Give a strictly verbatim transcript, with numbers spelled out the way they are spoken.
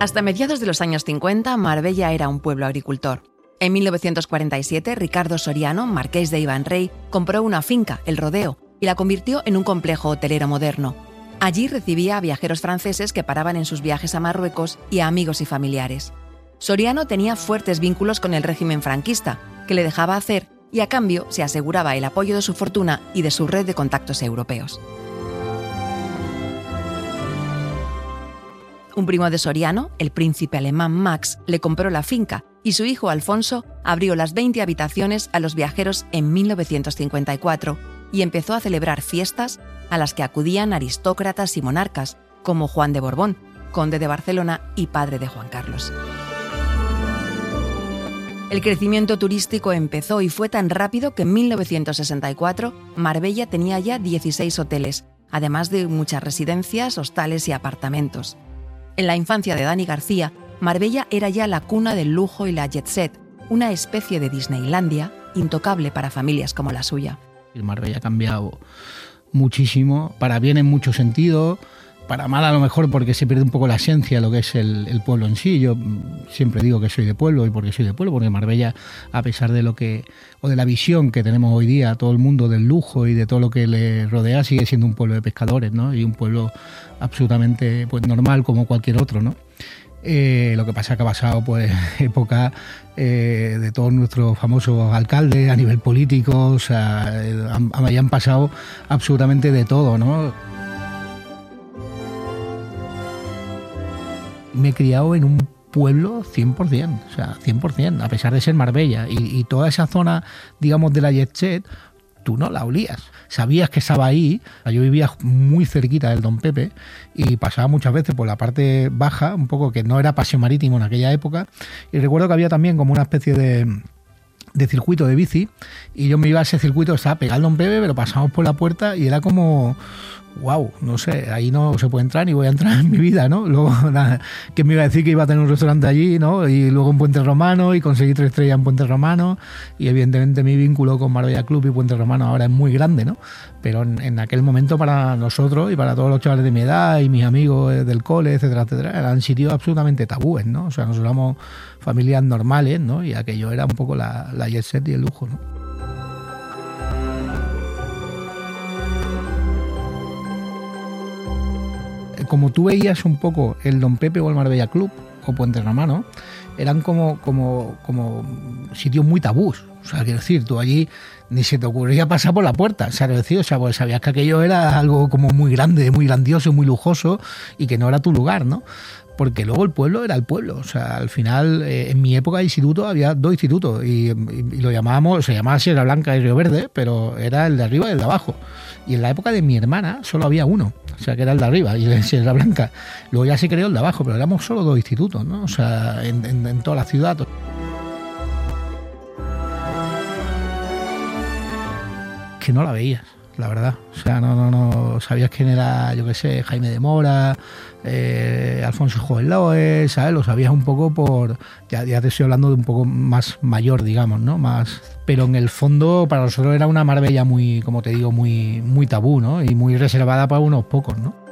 Hasta mediados de los años cincuenta, Marbella era un pueblo agricultor. En mil novecientos cuarenta y siete, Ricardo Soriano, marqués de Ivanrey, compró una finca, El Rodeo, y la convirtió en un complejo hotelero moderno. Allí recibía a viajeros franceses que paraban en sus viajes a Marruecos y a amigos y familiares. Soriano tenía fuertes vínculos con el régimen franquista, que le dejaba hacer y a cambio se aseguraba el apoyo de su fortuna y de su red de contactos europeos. Un primo de Soriano, el príncipe alemán Max, le compró la finca y su hijo Alfonso abrió las veinte habitaciones a los viajeros en mil novecientos cincuenta y cuatro y empezó a celebrar fiestas a las que acudían aristócratas y monarcas, como Juan de Borbón, conde de Barcelona y padre de Juan Carlos. El crecimiento turístico empezó y fue tan rápido que en mil novecientos sesenta y cuatro Marbella tenía ya dieciséis hoteles, además de muchas residencias, hostales y apartamentos. En la infancia de Dani García, Marbella era ya la cuna del lujo y la jet set, una especie de Disneylandia intocable para familias como la suya. Marbella ha cambiado muchísimo, para bien en muchos sentidos, para mal a lo mejor porque se pierde un poco la esencia de lo que es el, el pueblo en sí. Yo siempre digo que soy de pueblo, y porque soy de pueblo, porque Marbella, a pesar de lo que, o de la visión que tenemos hoy día, todo el mundo del lujo y de todo lo que le rodea, sigue siendo un pueblo de pescadores, ¿no? Y un pueblo absolutamente pues normal como cualquier otro, ¿no? Eh, lo que pasa es que ha pasado pues época eh, de todos nuestros famosos alcaldes a nivel político, o sea, eh, han, han pasado absolutamente de todo, ¿no? Me he criado en un pueblo cien por ciento, o sea, cien por ciento, a pesar de ser Marbella. Y, y toda esa zona, digamos, de la jet set, tú no la olías. Sabías que estaba ahí. Yo vivía muy cerquita del Don Pepe y pasaba muchas veces por la parte baja, un poco que no era paseo marítimo en aquella época. Y recuerdo que había también como una especie de... de circuito de bici, y yo me iba a ese circuito, estaba pegado al Don Pepe, pero pasamos por la puerta y era como... wow, no sé, ahí no se puede entrar ni voy a entrar en mi vida, ¿no? Luego, nada, que me iba a decir que iba a tener un restaurante allí, ¿no? Y luego un Puente Romano, y conseguí tres estrellas en Puente Romano, y evidentemente mi vínculo con Marbella Club y Puente Romano ahora es muy grande, ¿no? Pero en, en aquel momento para nosotros y para todos los chavales de mi edad y mis amigos del cole, etcétera, etcétera, eran sitios absolutamente tabúes, ¿no? O sea, nosotros éramos familias normales, ¿no? Y aquello era un poco la, la jet set y el lujo, ¿no? Como tú veías un poco el Don Pepe o el Marbella Club o Puente Romano, eran como, como, como sitios muy tabús. O sea, quiero decir, tú allí ni se te ocurría pasar por la puerta, ¿sabes? Decir, o sea, pues sabías que aquello era algo como muy grande, muy grandioso, muy lujoso, y que no era tu lugar, ¿no? Porque luego el pueblo era el pueblo. O sea, al final, eh, en mi época de instituto había dos institutos y, y, y lo llamábamos, se llamaba Sierra Blanca y Río Verde, pero era el de arriba y el de abajo. Y en la época de mi hermana solo había uno, o sea, que era el de arriba y el de Sierra Blanca. Luego ya se creó el de abajo, pero éramos solo dos institutos, ¿no? O sea, en, en, en toda la ciudad. Que no la veías, la verdad. O sea, no, no, no sabías quién era, yo qué sé, Jaime de Mora, eh, Alfonso Joveloes, ¿sabes? Lo sabías un poco por... Ya, ya te estoy hablando de un poco más mayor, digamos, ¿no? Más... Pero en el fondo para nosotros era una Marbella muy, como te digo, muy, muy tabú, ¿no? Y muy reservada para unos pocos, ¿no?